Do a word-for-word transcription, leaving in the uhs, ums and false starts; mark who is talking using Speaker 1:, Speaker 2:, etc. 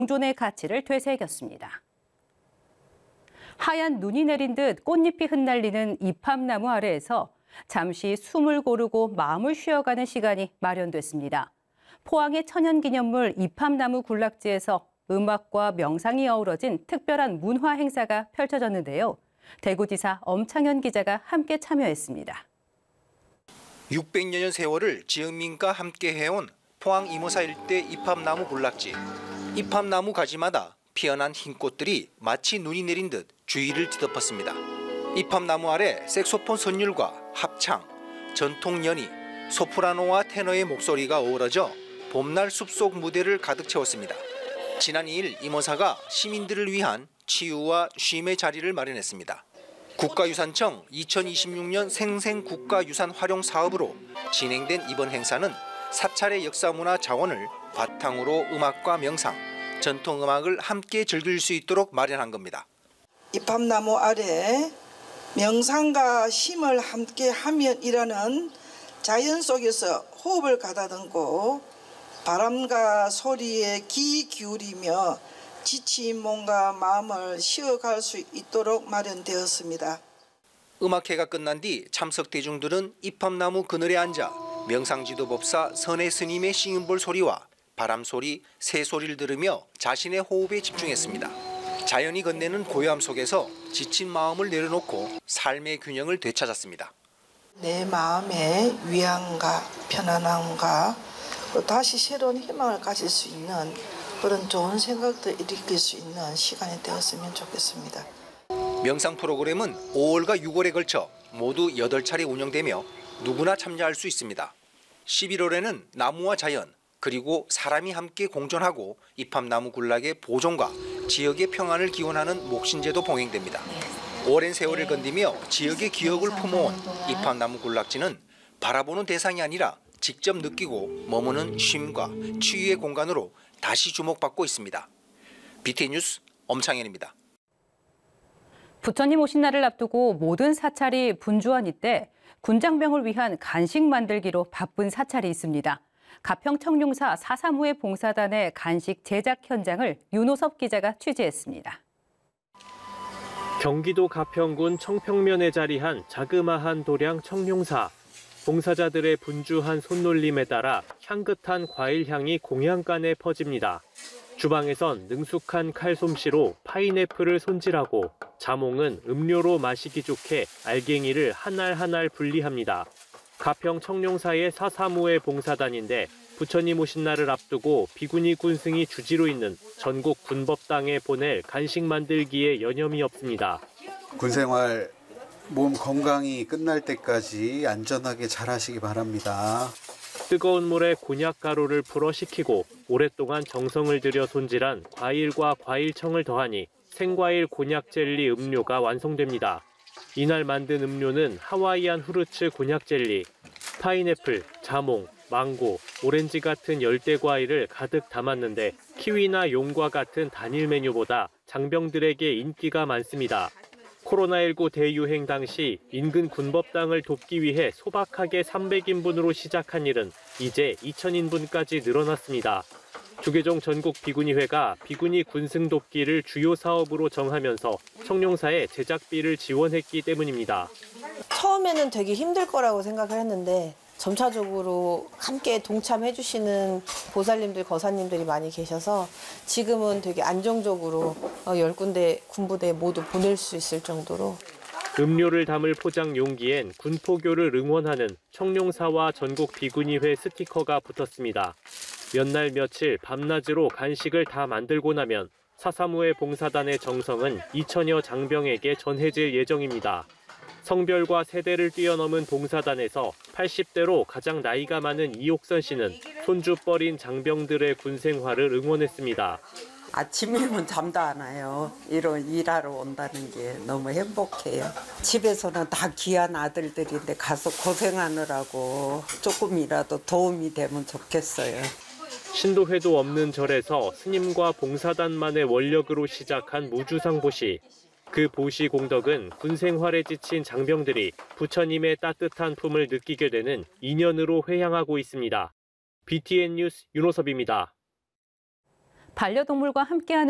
Speaker 1: 공존의 가치를 되새겼습니다. 하얀 눈이 내린 듯 꽃잎이 흩날리는 이팝나무 아래에서 잠시 숨을 고르고 마음을 쉬어가는 시간이 마련됐습니다. 포항의 천연기념물 이팝나무 군락지에서 음악과 명상이 어우러진 특별한 문화 행사가 펼쳐졌는데요. 대구지사 엄창현 기자가 함께 참여했습니다.
Speaker 2: 육백여 년 세월을 지역민과 함께 해온 포항 이모사 일대 이팝나무 군락지. 이팝나무 가지마다 피어난 흰 꽃들이 마치 눈이 내린 듯 주위를 뒤덮었습니다. 이팝나무 아래 색소폰 선율과 합창, 전통 연희, 소프라노와 테너의 목소리가 어우러져 봄날 숲속 무대를 가득 채웠습니다. 지난 이 일 이모사가 시민들을 위한 치유와 쉼의 자리를 마련했습니다. 국가유산청 이천이십육 년 생생국가유산 활용 사업으로 진행된 이번 행사는 사찰의 역사문화 자원을 바탕으로 음악과 명상, 전통음악을 함께 즐길 수 있도록 마련한 겁니다.
Speaker 3: 이팝나무 아래 명상과 쉼을 함께 하면이라는 자연 속에서 호흡을 가다듬고 바람과 소리에 귀 기울이며 지친 몸과 마음을 쉬어갈 수 있도록 마련되었습니다.
Speaker 2: 음악회가 끝난 뒤 참석 대중들은 이팝나무 그늘에 앉아 명상지도법사 선해 스님의 싱음볼 소리와 바람 소리, 새 소리를 들으며 자신의 호흡에 집중했습니다. 자연이 건네는 고요함 속에서 지친 마음을 내려놓고 삶의 균형을 되찾았습니다.
Speaker 3: 내 마음의 위안과 편안함과 또 다시 새로운 희망을 가질 수 있는 그런 좋은 생각도 일으킬 수 있는 시간이 되었으면 좋겠습니다.
Speaker 2: 명상 프로그램은 오월과 유월에 걸쳐 모두 여덟 차례 운영되며 누구나 참여할 수 있습니다. 십일월에는 나무와 자연 그리고 사람이 함께 공존하고 이팝나무 군락의 보존과 지역의 평안을 기원하는 목신제도 봉행됩니다. 오랜 세월을 건디며 지역의 기억을 품어온 이팝나무 군락지는 바라보는 대상이 아니라 직접 느끼고 머무는 쉼과 치유의 공간으로 다시 주목받고 있습니다. 비티엔 뉴스 엄창현입니다.
Speaker 1: 부처님 오신 날을 앞두고 모든 사찰이 분주한 이때 군장병을 위한 간식 만들기로 바쁜 사찰이 있습니다. 가평 청룡사 사삼오회 봉사단의 간식 제작 현장을 윤호섭 기자가 취재했습니다.
Speaker 4: 경기도 가평군 청평면에 자리한 자그마한 도량 청룡사. 봉사자들의 분주한 손놀림에 따라 향긋한 과일 향이 공양간에 퍼집니다. 주방에선 능숙한 칼솜씨로 파인애플을 손질하고 자몽은 음료로 마시기 좋게 알갱이를 한 알 한 알 분리합니다. 가평 청룡사의 사삼오회 봉사단인데 부처님 오신 날을 앞두고 비구니 군승이 주지로 있는 전국 군법당에 보낼 간식 만들기에 여념이 없습니다.
Speaker 5: 군생활 몸 건강이 끝날 때까지 안전하게 잘 하시기 바랍니다.
Speaker 4: 뜨거운 물에 곤약 가루를 풀어 식히고 오랫동안 정성을 들여 손질한 과일과 과일청을 더하니 생과일 곤약 젤리 음료가 완성됩니다. 이날 만든 음료는 하와이안 후르츠 곤약 젤리, 파인애플, 자몽, 망고, 오렌지 같은 열대 과일을 가득 담았는데 키위나 용과 같은 단일 메뉴보다 장병들에게 인기가 많습니다. 코로나십구 대유행 당시 인근 군법당을 돕기 위해 소박하게 삼백 인분으로 시작한 일은 이제 이천 인분까지 늘어났습니다. 주계종 전국 비구니회가 비구니 군승 돕기를 주요 사업으로 정하면서 청룡사에 제작비를 지원했기 때문입니다.
Speaker 6: 처음에는 되게 힘들 거라고 생각을 했는데 점차적으로 함께 동참해 주시는 보살님들, 거사님들이 많이 계셔서 지금은 되게 안정적으로 열 군데 군부대 모두 보낼 수 있을 정도로.
Speaker 4: 음료를 담을 포장 용기엔 군포교를 응원하는 청룡사와 전국 비구니회 스티커가 붙었습니다. 몇 날 며칠 밤낮으로 간식을 다 만들고 나면 사삼오회 봉사단의 정성은 이천여 장병에게 전해질 예정입니다. 성별과 세대를 뛰어넘은 봉사단에서 팔십 대로 가장 나이가 많은 이옥선 씨는 손주뻘인 장병들의 군생활을 응원했습니다.
Speaker 7: 아침이면 잠도 안 와요. 이런 일하러 온다는 게 너무 행복해요. 집에서는 다 귀한 아들들인데 가서 고생하느라고 조금이라도 도움이 되면 좋겠어요.
Speaker 4: 신도회도 없는 절에서 스님과 봉사단만의 원력으로 시작한 무주상보시. 그 보시 공덕은 군생활에 지친 장병들이 부처님의 따뜻한 품을 느끼게 되는 인연으로 회향하고 있습니다. 비티엔 뉴스 윤호섭입니다.
Speaker 1: 반려동물과 함께하는